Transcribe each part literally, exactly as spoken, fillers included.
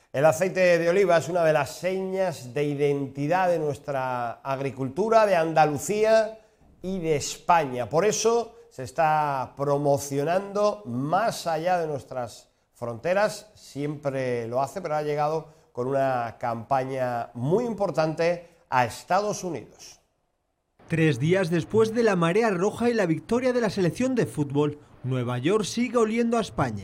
El aceite de oliva es una de las señas de identidad de nuestra agricultura, de Andalucía y de España. Por eso se está promocionando más allá de nuestras fronteras, siempre lo hace, pero ha llegado con una campaña muy importante a Estados Unidos. Tres días después de la marea roja y la victoria de la selección de fútbol, Nueva York sigue oliendo a España.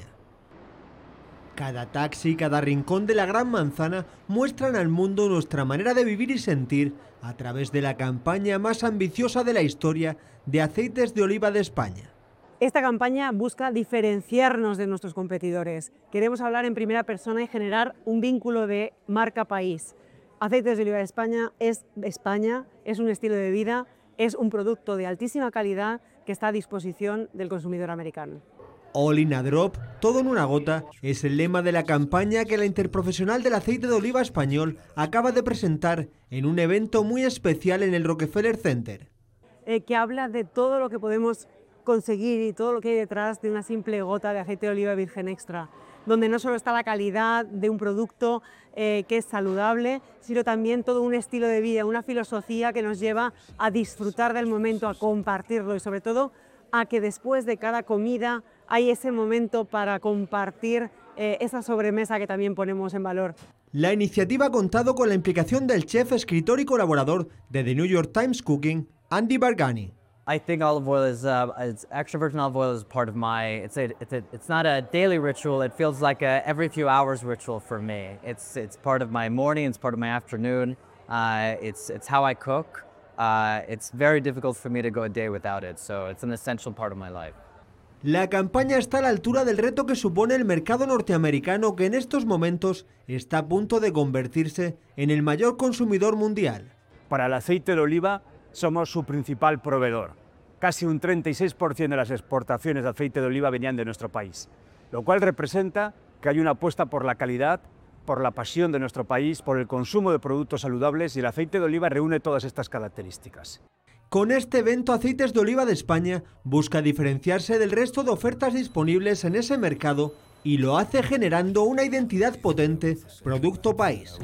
Cada taxi, cada rincón de la Gran Manzana muestran al mundo nuestra manera de vivir y sentir a través de la campaña más ambiciosa de la historia de aceites de oliva de España. Esta campaña busca diferenciarnos de nuestros competidores. Queremos hablar en primera persona y generar un vínculo de marca-país. Aceites de oliva de España es España, es un estilo de vida, es un producto de altísima calidad que está a disposición del consumidor americano. All in a drop, todo en una gota, es el lema de la campaña que la Interprofesional del Aceite de Oliva Español acaba de presentar en un evento muy especial en el Rockefeller Center. Eh, que habla de todo lo que podemos conseguir y todo lo que hay detrás de una simple gota de aceite de oliva virgen extra, donde no solo está la calidad de un producto eh, que es saludable, sino también todo un estilo de vida, una filosofía que nos lleva a disfrutar del momento, a compartirlo y sobre todo a que después de cada comida hay ese momento para compartir eh, esa sobremesa que también ponemos en valor. La iniciativa ha contado con la implicación del chef, escritor y colaborador de The New York Times Cooking, Andy Bargani. I think olive oil is, uh, it's extra virgin olive oil is part of my, it's a, it's a, it's not a daily ritual, it feels like a every few hours ritual for me. It's, it's part of my morning, it's part of my afternoon, uh, it's, it's how I cook. Uh, it's very difficult for me to go a day without it, so it's an essential part of my life. La campaña está a la altura del reto que supone el mercado norteamericano, que en estos momentos está a punto de convertirse en el mayor consumidor mundial. Para el aceite de oliva somos su principal proveedor. Casi un treinta y seis por ciento de las exportaciones de aceite de oliva venían de nuestro país, lo cual representa que hay una apuesta por la calidad, por la pasión de nuestro país, por el consumo de productos saludables, y el aceite de oliva reúne todas estas características. Con este evento, Aceites de Oliva de España busca diferenciarse del resto de ofertas disponibles en ese mercado y lo hace generando una identidad potente, producto país.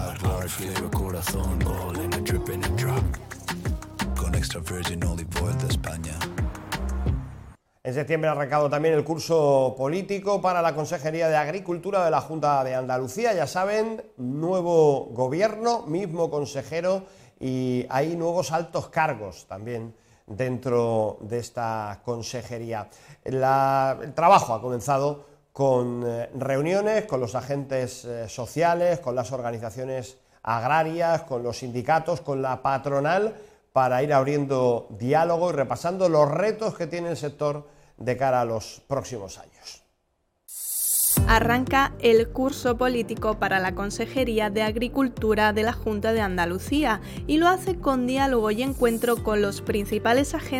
En septiembre ha arrancado también el curso político para la Consejería de Agricultura de la Junta de Andalucía. Ya saben, nuevo gobierno, mismo consejero, y hay nuevos altos cargos también dentro de esta consejería. La, el trabajo ha comenzado con eh, reuniones con los agentes eh, sociales, con las organizaciones agrarias, con los sindicatos, con la patronal, para ir abriendo diálogo y repasando los retos que tiene el sector de cara a los próximos años. Arranca el curso político para la Consejería de Agricultura de la Junta de Andalucía y lo hace con diálogo y encuentro con los principales agentes